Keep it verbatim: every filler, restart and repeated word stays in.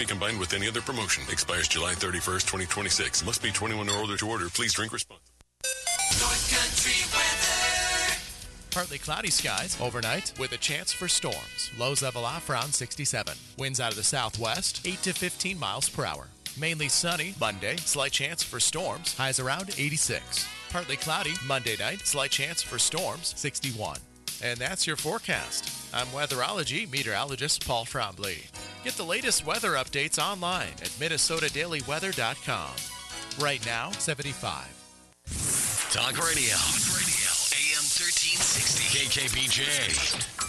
combined with any other promotion. Expires July thirty-first, twenty twenty-six. Must be twenty-one or older to order. Please drink responsibly. North Country weather. Partly cloudy skies overnight with a chance for storms. Lows level off around sixty-seven. Winds out of the southwest, eight to fifteen miles per hour. Mainly sunny Monday, slight chance for storms. Highs around eighty-six. Partly cloudy Monday night, slight chance for storms, sixty-one. And that's your forecast. I'm weatherology meteorologist Paul Trombley. Get the latest weather updates online at Minnesota Daily Weather dot com. Right now, seventy-five. Talk Radio. Talk Radio. A M thirteen sixty. K K B J.